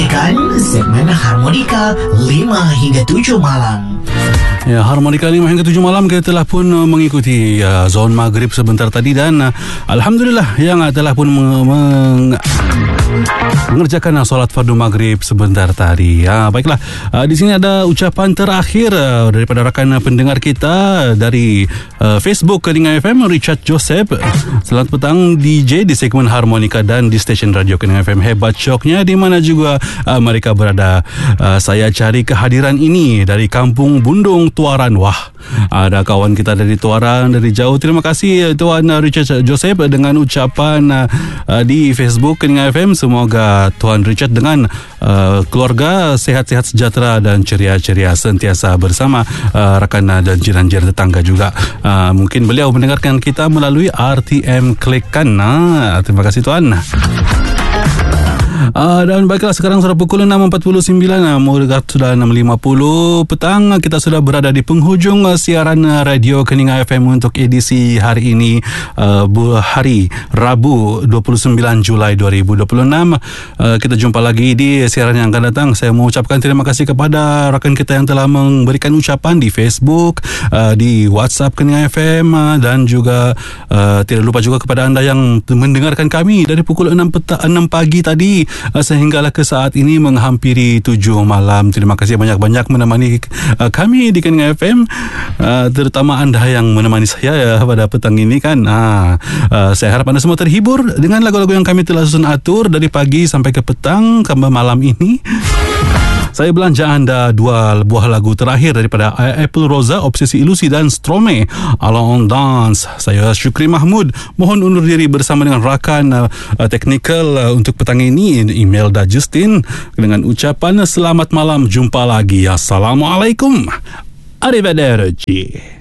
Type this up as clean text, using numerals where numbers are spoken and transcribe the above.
Nantikan segmen Harmonika 5 hingga 7 malam. Ya, Harmonika 5 hingga 7 malam kita telah pun mengikuti zon maghrib sebentar tadi dan Alhamdulillah yang telah pun mengerjakan solat fardu maghrib sebentar tadi. Baiklah, di sini ada ucapan terakhir daripada rakan pendengar kita dari Facebook Keningan FM, Richard Joseph. Selamat petang DJ di segmen Harmonika dan di stesen radio Keningan FM. Hebat syoknya di mana juga mereka berada. Saya cari kehadiran ini dari Kampung Bundung, Tuaran. Wah, ada kawan kita dari Tuaran dari jauh. Terima kasih Tuan Richard Joseph dengan ucapan di Facebook Keningan FM. Semoga Tuan Richard dengan keluarga sehat-sehat sejahtera dan ceria-ceria sentiasa bersama rakan dan jiran-jiran tetangga juga. Mungkin beliau mendengarkan kita melalui RTM Klikkan. Terima kasih Tuan. Dan baiklah, sekarang sudah pukul 6.49, sudah 6.50 petang. Kita sudah berada di penghujung siaran radio Keningan FM untuk edisi hari ini, hari Rabu 29 Julai 2026. Kita jumpa lagi di siaran yang akan datang. Saya mengucapkan terima kasih kepada rakan kita yang telah memberikan ucapan di Facebook, di WhatsApp Keningan FM, dan juga tidak lupa juga kepada anda yang mendengarkan kami dari pukul 6 pagi tadi sehinggalah ke saat ini menghampiri 7 malam. Terima kasih banyak-banyak menemani kami di Keningan FM, terutama anda yang menemani saya pada petang ini kan. Saya harap anda semua terhibur dengan lagu-lagu yang kami telah susun atur dari pagi sampai ke petang ke malam ini. Saya belanja anda 2 buah lagu terakhir daripada Apple Rosa, Obsesi Ilusi, dan Stromae, Alone Dance. Saya Syukri Mahmud, mohon undur diri bersama dengan rakan teknikal untuk petang ini, Imelda Justin, dengan ucapan selamat malam, jumpa lagi. Assalamualaikum. Arrivederci.